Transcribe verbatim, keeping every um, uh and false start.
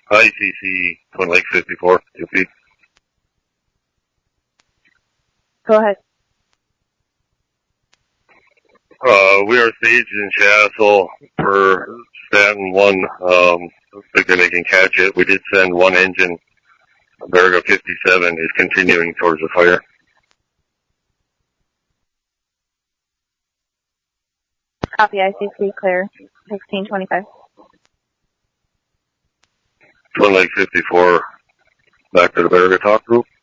I C C, Twin Lake fifty-four, two feet. Go ahead. Uh, we are staged in Chassel for Stanton one. Um, thinking they can catch it. We did send one engine. Baraga fifty-seven is continuing towards the fire. Copy, I C C, clear. sixteen twenty-five. Twin Lake fifty-four, back to the Baraga talk group.